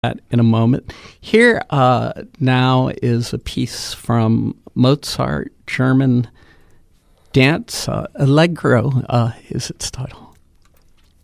that in a moment. Here now is a piece from Mozart, German dance. Allegro is its title.